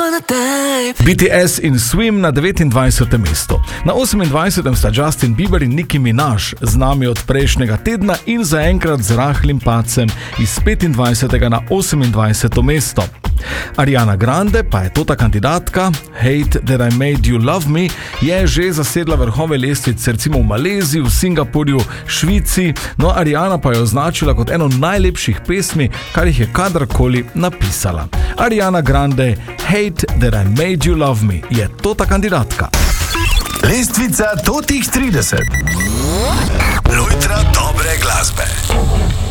BTS in Swim na 29. mestu. Na 28. sta Justin Bieber in Nicki Minaj, z nami od prejšnjega tedna in zaenkrat z rahlim padcem iz 25. na 28. mesto. Ariana Grande pa je ta kandidatka, Hate That I Made You Love Me, je že zasedla vrhove lestvice, recimo v Maleziji, v Singapurju, Švici, no Ariana pa je označila kot eno najlepših pesmi, kar jih je kadarkoli napisala. Ariana Grande, Hate That I Made You Love Me, je ta kandidatka. Lestvica totih 30. Lojtra dobre glasbe.